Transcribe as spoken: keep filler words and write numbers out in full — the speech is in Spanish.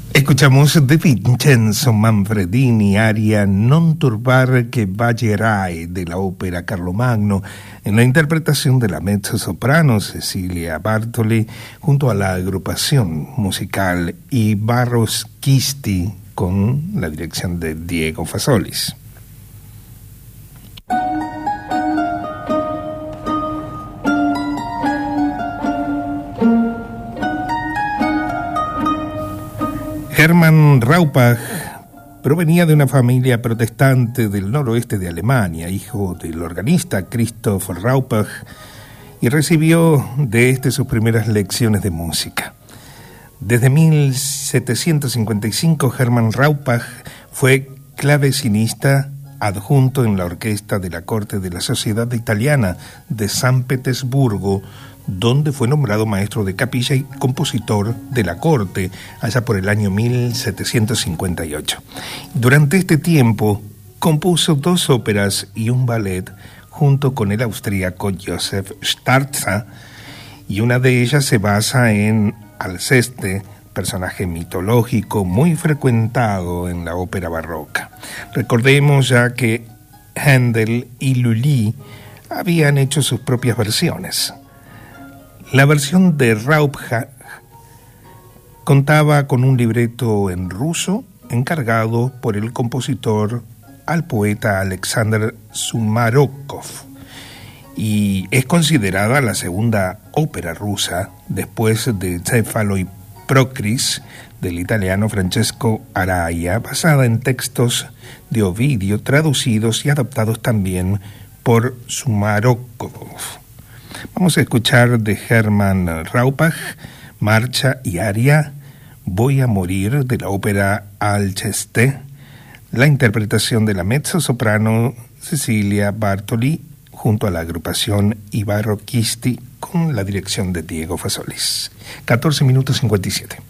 Escuchamos de Vincenzo Manfredini, aria Non turbar che ballerai de la ópera Carlomagno, en la interpretación de la mezzosoprano Cecilia Bartoli junto a la agrupación musical Ibarro Schisti con la dirección de Diego Fasolis. Hermann Raupach provenía de una familia protestante del noroeste de Alemania, hijo del organista Christoph Raupach, y recibió de este sus primeras lecciones de música. Desde mil setecientos cincuenta y cinco, Hermann Raupach fue clavecinista adjunto en la orquesta de la corte de la Sociedad Italiana de San Petersburgo, donde fue nombrado maestro de capilla y compositor de la corte allá por el año mil setecientos cincuenta y ocho. Durante este tiempo compuso dos óperas y un ballet junto con el austríaco Josef Starza, y una de ellas se basa en Alceste, personaje mitológico muy frecuentado en la ópera barroca. Recordemos ya que Händel y Lully habían hecho sus propias versiones. La versión de Raupach contaba con un libreto en ruso encargado por el compositor al poeta Alexander Sumarokov, y es considerada la segunda ópera rusa después de Cefalo y Procris del italiano Francesco Araya, basada en textos de Ovidio traducidos y adaptados también por Sumarokov. Vamos a escuchar de Hermann Raupach, marcha y aria Voy a morir de la ópera Alceste, la interpretación de la mezzosoprano Cecilia Bartoli junto a la agrupación Ibarro Schisti con la dirección de Diego Fasolis. catorce minutos cincuenta y siete.